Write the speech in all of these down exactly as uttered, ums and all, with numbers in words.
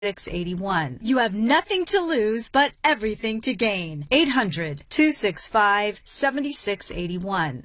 six eight one. You have nothing to lose, but everything to gain. eight hundred, two six five, seven six eight one.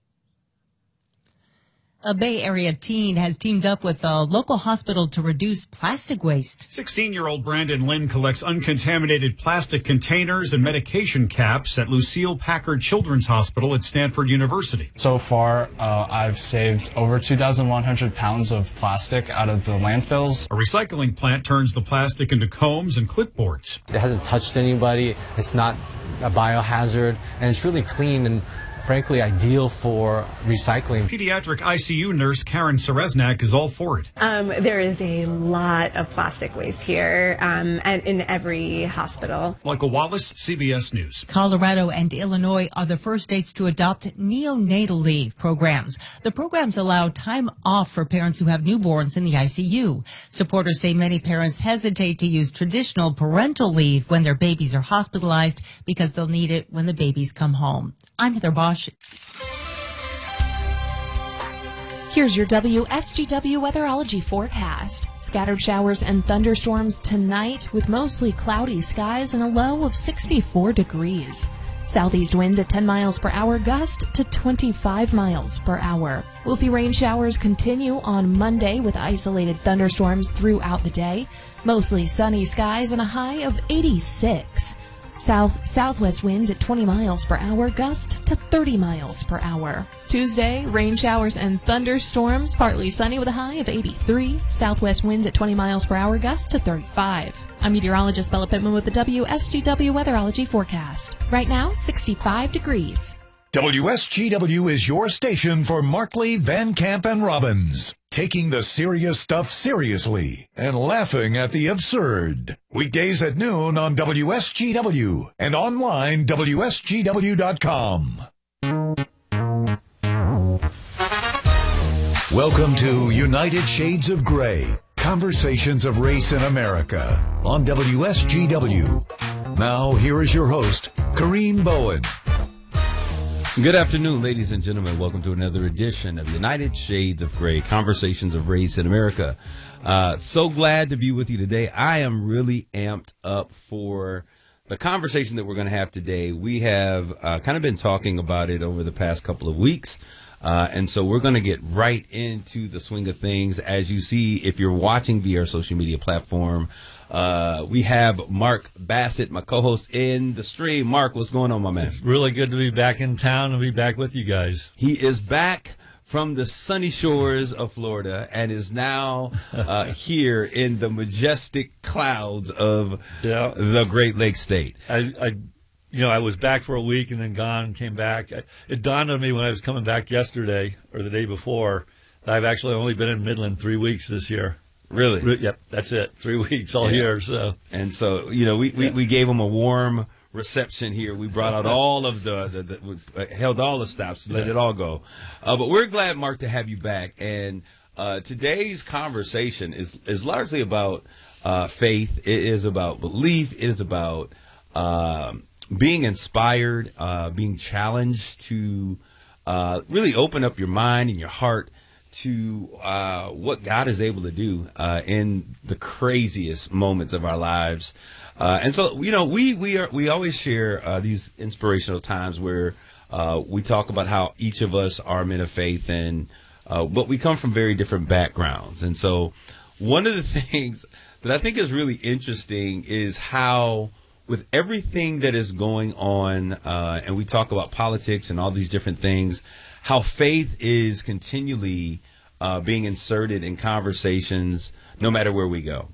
A Bay Area teen has teamed up with a local hospital to reduce plastic waste. sixteen-year-old Brandon Lynn collects uncontaminated plastic containers and medication caps at Lucille Packard Children's Hospital at Stanford University. So far, uh, I've saved over two thousand one hundred pounds of plastic out of the landfills. A recycling plant turns the plastic into combs and clipboards. It hasn't touched anybody. It's not a biohazard, and it's really clean and frankly ideal for recycling. Pediatric I C U nurse Karen Sereznak is all for it. Um, there is a lot of plastic waste here um, and in every hospital. Michael Wallace, C B S News. Colorado and Illinois are the first states to adopt neonatal leave programs. The programs allow time off for parents who have newborns in the I C U. Supporters say many parents hesitate to use traditional parental leave when their babies are hospitalized because they'll need it when the babies come home. I'm Heather Bosch. Here's your W S G W weatherology forecast. Scattered showers and thunderstorms tonight with mostly cloudy skies and a low of sixty-four degrees. Southeast winds at ten miles per hour, gust to twenty-five miles per hour. We'll see rain showers continue on Monday with isolated thunderstorms throughout the day. Mostly sunny skies and a high of eighty-six. South-southwest winds at twenty miles per hour, gust to thirty miles per hour. Tuesday, rain showers and thunderstorms, partly sunny with a high of eighty-three. Southwest winds at twenty miles per hour, gust to thirty-five. I'm meteorologist Bella Pittman with the W S G W weatherology forecast. Right now, sixty-five degrees. W S G W is your station for Markley, Van Camp, and Robbins. Taking the serious stuff seriously and laughing at the absurd. Weekdays at noon on W S G W and online W S G W dot com. Welcome to United Shades of Gray, Conversations of Race in America on W S G W. Now, here is your host, Kareem Bowen. Good afternoon, ladies and gentlemen. Welcome to another edition of United Shades of Gray, Conversations of Race in America. Uh, so glad to be with you today. I am really amped up for the conversation that we're going to have today. We have uh, kind of been talking about it over the past couple of weeks. Uh, and so we're going to get right into the swing of things. As you see, if you're watching via our social media platform, uh, we have Mark Bassett, my co-host, in the stream. Mark, what's going on, my man? It's really good to be back in town and be back with you guys. He is back from the sunny shores of Florida and is now uh, here in the majestic clouds of yeah. the Great Lakes State. I, I You know, I was back for a week and then gone, came back. It dawned on me when I was coming back yesterday or the day before that I've actually only been in Midland three weeks this year. Really? Yep, that's it. Three weeks all yeah. year. So, and so, you know, we, we, we gave him a warm reception here. We brought out all of the, the, the held all the stops, let yeah. it all go. Uh, but we're glad, Mark, to have you back. And uh, today's conversation is, is largely about uh, faith. It is about belief. It is about um, being inspired, uh, being challenged to uh, really open up your mind and your heart to uh, what God is able to do uh, in the craziest moments of our lives. Uh, and so, you know, we we are we always share uh, these inspirational times where uh, we talk about how each of us are men of faith, and uh, but we come from very different backgrounds. And so one of the things that I think is really interesting is how, with everything that is going on, uh, and we talk about politics and all these different things, how faith is continually uh, being inserted in conversations no matter where we go.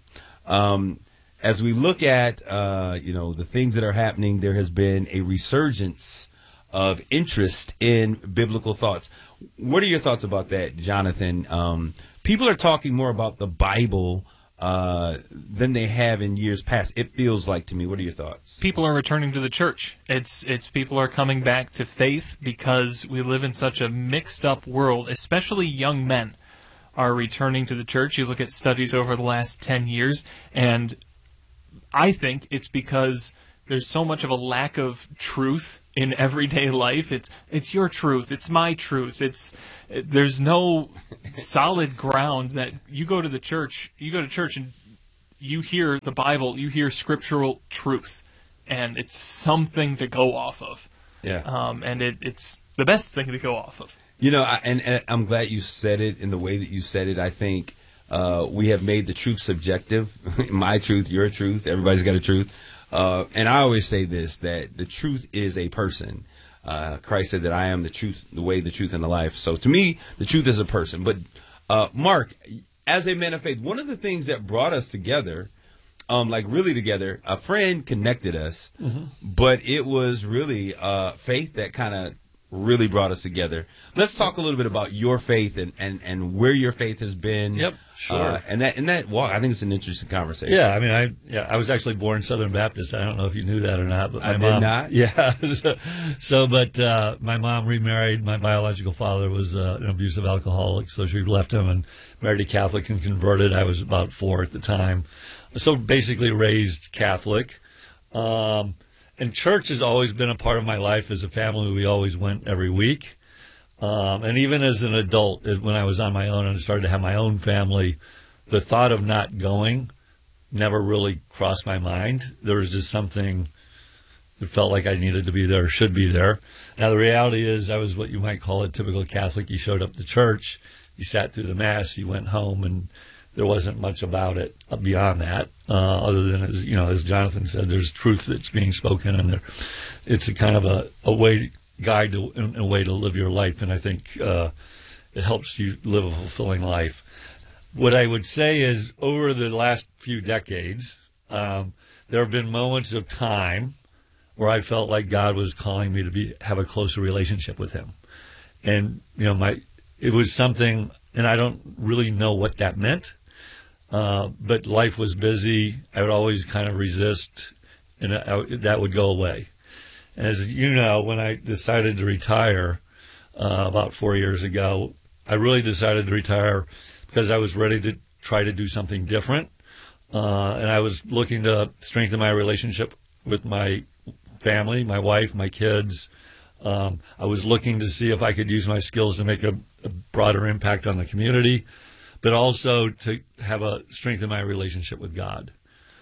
Um, as we look at, uh, you know, the things that are happening, there has been a resurgence of interest in biblical thoughts. What are your thoughts about that, Jonathan? Um, people are talking more about the Bible Uh, than they have in years past. It feels like to me. What are your thoughts? People are returning to the church. It's it's people are coming back to faith because we live in such a mixed up world. Especially young men are returning to the church. You look at studies over the last ten years, and I think it's because there's so much of a lack of truth in everyday life. It's it's your truth. It's my truth. It's there's no solid ground that you go to the church. You go to church and you hear the Bible, you hear scriptural truth, and it's something to go off of. Yeah. Um, and it, it's the best thing to go off of. You know, I, and, and I'm glad you said it in the way that you said it. I think uh, we have made the truth subjective. My truth, your truth, everybody's got a truth. Uh, and I always say this, that the truth is a person. Uh, Christ said that I am the truth, the way, the truth, and the life. So to me, the truth is a person. But uh, Mark, as a man of faith, one of the things that brought us together, um, like really together, a friend connected us, mm-hmm. but it was really uh, faith that kind of really brought us together. Let's talk a little bit about your faith and, and, and where your faith has been. Yep, sure. Uh, and that and that walk, I think it's an interesting conversation. Yeah, I mean, I yeah, I was actually born Southern Baptist. I don't know if you knew that or not, but my I mom, did not. Yeah. so, so, but uh, my mom remarried. My biological father was uh, an abusive alcoholic, so she left him and married a Catholic and converted. I was about four at the time, so basically raised Catholic. Um, And church has always been a part of my life. As a family, we always went every week. Um, and even as an adult, when I was on my own and started to have my own family, the thought of not going never really crossed my mind. There was just something that felt like I needed to be there, should be there. Now, the reality is I was what you might call a typical Catholic. You showed up to church, you sat through the Mass, you went home, and there wasn't much about it beyond that, uh, other than, as you know, as Jonathan said, there's truth that's being spoken, and there, it's a kind of a, a way guide to, in a way to live your life, and I think uh, it helps you live a fulfilling life. What I would say is, over the last few decades, um, there have been moments of time where I felt like God was calling me to be have a closer relationship with Him, and you know, my it was something, and I don't really know what that meant. Uh, but life was busy. I would always kind of resist, and I, that would go away. And as you know, when I decided to retire uh, about four years ago, I really decided to retire because I was ready to try to do something different. Uh, and I was looking to strengthen my relationship with my family, my wife, my kids. Um, I was looking to see if I could use my skills to make a, a broader impact on the community, but also to have a strengthen my relationship with God.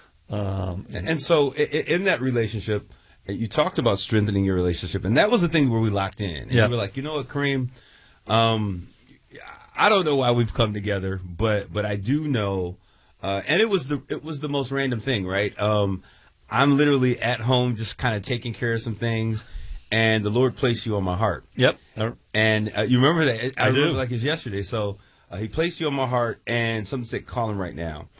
Um, and, and so in that relationship, you talked about strengthening your relationship, and that was the thing where we locked in. And yeah. we were like, you know what, Kareem, um, I don't know why we've come together, but but I do know, uh, and it was the it was the most random thing, right? Um, I'm literally at home just kind of taking care of some things, and the Lord placed you on my heart. Yep. And uh, you remember that? I, I remember do. like it's yesterday. So uh, He placed you on my heart, and something said, call him right now.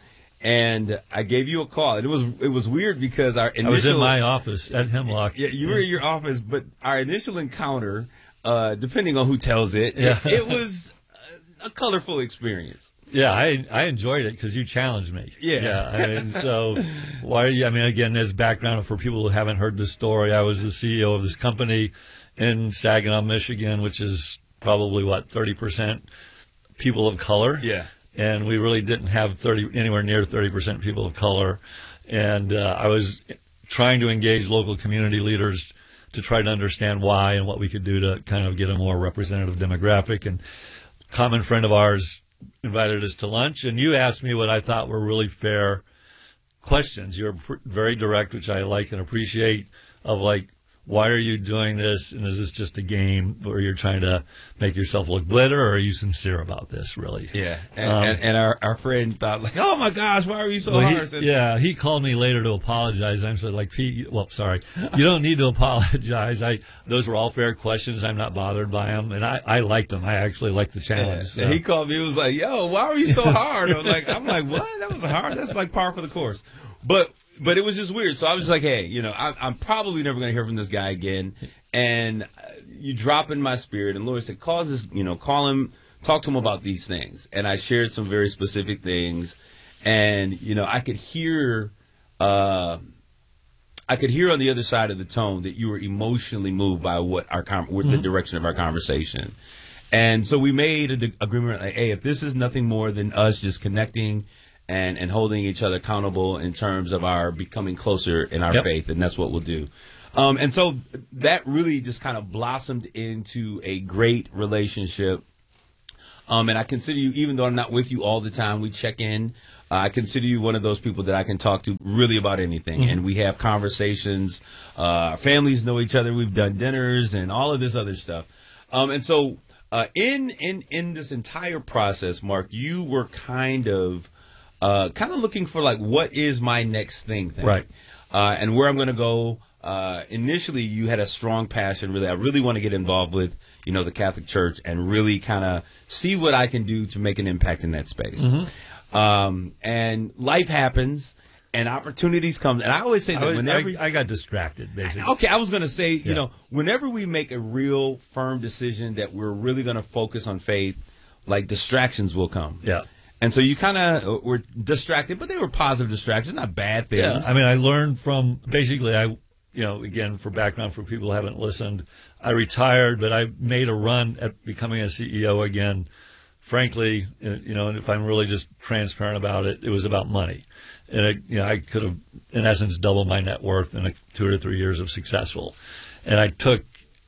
And I gave you a call. And it was it was weird because our initial... I was in my office at Hemlock. Yeah, you were in your office, but our initial encounter, uh, depending on who tells it, yeah. it, it was a colorful experience. Yeah, I I enjoyed it because you challenged me. Yeah. yeah and so, why? I mean, again, as background for people who haven't heard this story, I was the C E O of this company in Saginaw, Michigan, which is probably, what, thirty percent people of color. Yeah. And we really didn't have thirty anywhere near thirty percent people of color. And uh, I was trying to engage local community leaders to try to understand why and what we could do to kind of get a more representative demographic. And a common friend of ours invited us to lunch, and you asked me what I thought were really fair questions. You're pr- very direct, which I like and appreciate, of like, why are you doing this, and is this just a game where you're trying to make yourself look better, or are you sincere about this, really? Yeah, and, um, and, and our, our friend thought, like, oh, my gosh, why are you so well, hard? He, yeah, he called me later to apologize. I'm so like, Pete, well, sorry, you don't need to apologize. I Those were all fair questions. I'm not bothered by them, and I, I liked them. I actually liked the challenge. Yeah. So. And he called me, he was like, yo, why are you so hard? I was like, I'm like, what? That was hard? That's like par for the course. But but it was just weird. So I was just like, hey, you know, I, I'm probably never going to hear from this guy again. And you drop in my spirit, and Lord said, call this, you know, call him, talk to him about these things. And I shared some very specific things, and you know, I could hear, uh, I could hear on the other side of the tone that you were emotionally moved by what our com- with the direction of our conversation. And so we made an agreement, like, hey, if this is nothing more than us just connecting and and holding each other accountable in terms of our becoming closer in our yep. faith, and that's what we'll do. Um, and so that really just kind of blossomed into a great relationship. Um, and I consider you, even though I'm not with you all the time, we check in I consider you one of those people that I can talk to really about anything. Mm-hmm. And we have conversations. Uh, our families know each other. We've done dinners and all of this other stuff. Um, and so uh, in, in, in this entire process, Mark, you were kind of uh, kind of looking for like, what is my next thing thing? Right. Uh, and where I'm going to go. Uh, initially, you had a strong passion. Really, I really want to get involved with, you know, the Catholic Church and really kind of see what I can do to make an impact in that space. Mm-hmm. Um, and life happens, and opportunities come. And I always say that I was, whenever I, I got distracted, basically. Okay, I was going to say, Yeah. you know, whenever we make a real firm decision that we're really going to focus on faith, like distractions will come. Yeah. And so you kind of were distracted, but they were positive distractions, not bad things. Yeah, I mean, I learned from basically, I, you know, again, for background for people who haven't listened, I retired, but I made a run at becoming a C E O again. Frankly, you know, and if I'm really just transparent about it, it was about money. And, it, you know, I could have, in essence, doubled my net worth in a, two or three years of successful. And I took,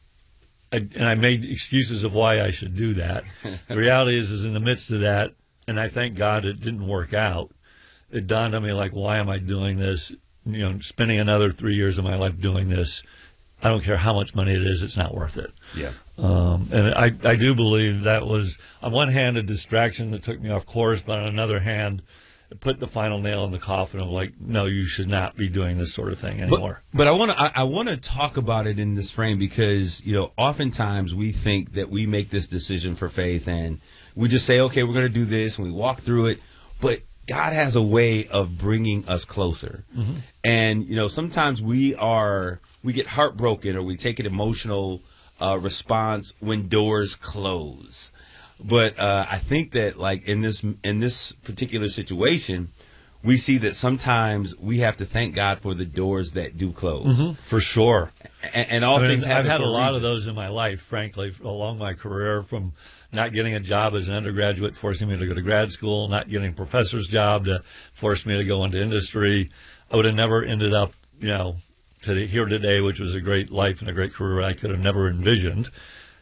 I, and I made excuses of why I should do that. The reality is, is in the midst of that, and I thank God it didn't work out, it dawned on me, like, why am I doing this? You know, spending another three years of my life doing this, I don't care how much money it is, it's not worth it. Yeah. Um, and I, I do believe that was, on one hand, a distraction that took me off course, but on another hand, it put the final nail in the coffin of, like, no, you should not be doing this sort of thing anymore. But, but I want to I, I want to talk about it in this frame because, you know, oftentimes we think that we make this decision for faith and we just say, okay, we're going to do this, and we walk through it. But God has a way of bringing us closer. Mm-hmm. And, you know, sometimes we are, we get heartbroken or we take an emotional uh, response when doors close. But uh, I think that, like, in this in this particular situation, we see that sometimes we have to thank God for the doors that do close. Mm-hmm. For sure. And, and all I mean, things happen I've had for a lot reason. of those in my life, frankly, along my career, from not getting a job as an undergraduate, forcing me to go to grad school, not getting a professor's job to force me to go into industry. I would have never ended up, you know, to here today, which was a great life and a great career I could have never envisioned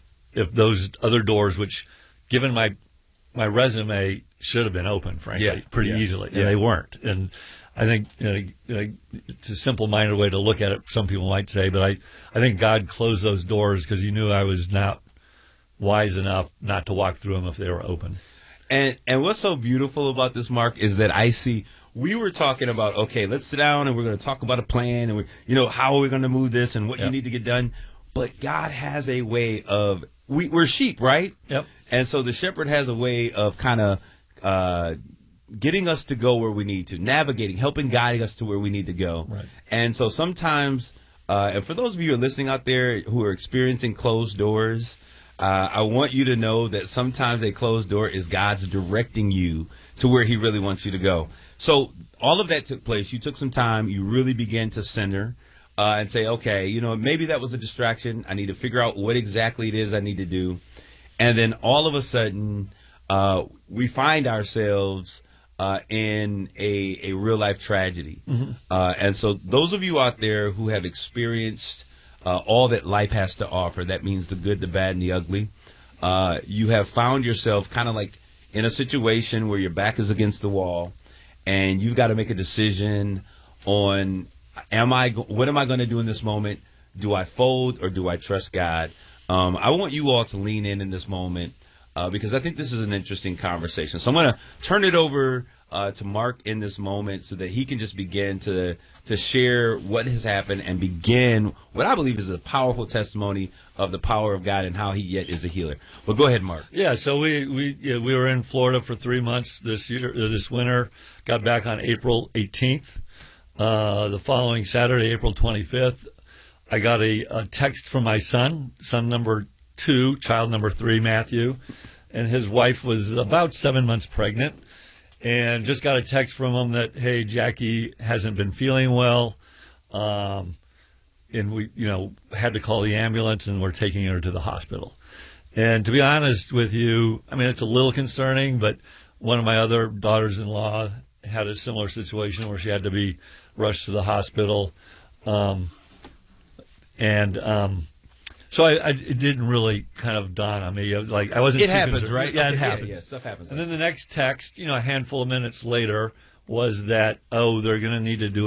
if those other doors, which, given my my resume, should have been open, frankly, Yeah, pretty yeah, easily, yeah. and they weren't. And I think, you know, you know, it's a simple-minded way to look at it, some people might say, but I, I think God closed those doors because he knew I was not wise enough not to walk through them if they were open. And and what's so beautiful about this, Mark, is that I see we were talking about, okay, let's sit down and we're going to talk about a plan and we, you know, how are we going to move this and what Yep. you need to get done. But God has a way of we, we're sheep, right? Yep. And so the shepherd has a way of kind of uh, getting us to go where we need to, navigating, helping, guiding us to where we need to go. Right. And so sometimes, uh, and for those of you who are listening out there who are experiencing closed doors, uh, I want you to know that sometimes a closed door is God's directing you to where he really wants you to go. So all of that took place. You took some time. You really began to center uh, and say, okay, you know, maybe that was a distraction. I need to figure out what exactly it is I need to do. And then all of a sudden, uh, we find ourselves uh, in a, a real life tragedy. Mm-hmm. Uh, and so those of you out there who have experienced uh, all that life has to offer, that means the good, the bad, and the ugly, uh, you have found yourself kind of like in a situation where your back is against the wall and you've got to make a decision on, am I, what am I going to do in this moment? Do I fold or do I trust God? Um, I want you all to lean in in this moment uh, because I think this is an interesting conversation. So I'm going to turn it over uh, to Mark in this moment so that he can just begin to to share what has happened and begin what I believe is a powerful testimony of the power of God and how he yet is a healer. Well, go ahead, Mark. Yeah, so we we yeah, we were in Florida for three months this year, uh, this winter. Got back on April eighteenth. Uh, the following Saturday, April twenty-fifth, I got a, a text from my son, son number two, child number three, Matthew, and his wife was about seven months pregnant, and just got a text from him that, hey, Jackie hasn't been feeling well, um, and we, you know, had to call the ambulance, and we're taking her to the hospital. And to be honest with you, I mean, it's a little concerning, but one of my other daughters-in-law had a similar situation where she had to be rushed to the hospital. Um, And um, so I, I, it didn't really kind of dawn on me. Like I wasn't. It too happens, concerned. right? Yeah, it Okay, yeah, happens. yeah, stuff happens. And then the next text, you know, a handful of minutes later, was that, oh, they're going to need to do